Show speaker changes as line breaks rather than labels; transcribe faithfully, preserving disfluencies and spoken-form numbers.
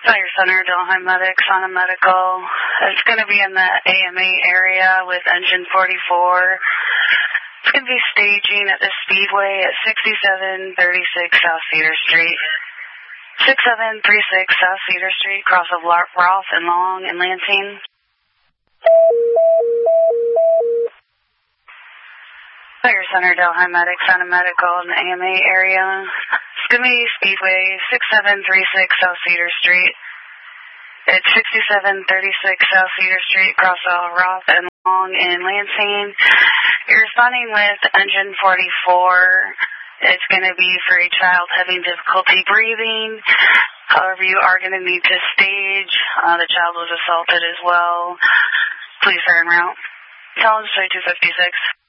Fire Center, Delhi Medic, Santa Medical. It's going to be in the A M A area with engine forty-four. It's going to be staging at the Speedway at sixty-seven thirty-six South Cedar Street. sixty-seven thirty-six South Cedar Street, cross of Roth and Long and Lansing. Fire Center, Delhi Medic, Santa Medical in the A M A area. It's going to be Speedway, sixty-seven thirty-six South Cedar Street. It's sixty-seven thirty-six South Cedar Street, cross of Roth and Long in Lansing. You're responding with engine forty-four. It's going to be for a child having difficulty breathing. However, you are going to need to stage. Uh, the child was assaulted as well. Please turn route. Tell us two fifty-six.